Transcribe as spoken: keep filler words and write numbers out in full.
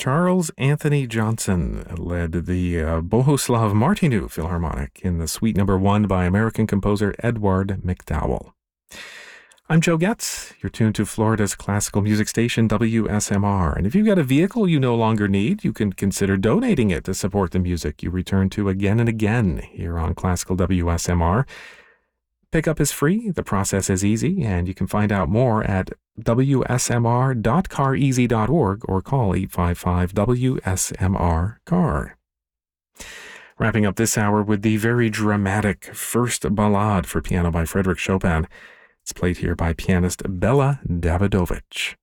Charles Anthony Johnson led the uh, Bohuslav Martinu Philharmonic in the Suite Number One by American composer Edward McDowell. I'm Joe Getz. You're tuned to Florida's classical music station, W S M R. And if you've got a vehicle you no longer need, you can consider donating it to support the music you return to again and again here on Classical W S M R. Pickup is free, the process is easy, and you can find out more at w s m r dot car easy dot org or call eight five five W S M R C A R. Wrapping up this hour with the very dramatic First Ballade for piano by Frédéric Chopin. It's played here by pianist Bela Davidovich.